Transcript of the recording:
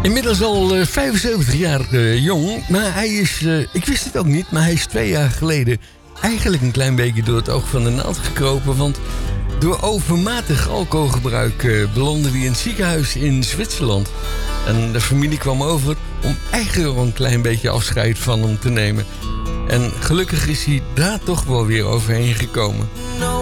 Inmiddels al 75 jaar jong, maar hij is, ik wist het ook niet, maar hij is 2 jaar geleden eigenlijk een klein beetje door het oog van de naald gekropen. Want door overmatig alcoholgebruik belandde hij in het ziekenhuis in Zwitserland. En de familie kwam over om eigenlijk een klein beetje afscheid van hem te nemen. En gelukkig is hij daar toch wel weer overheen gekomen.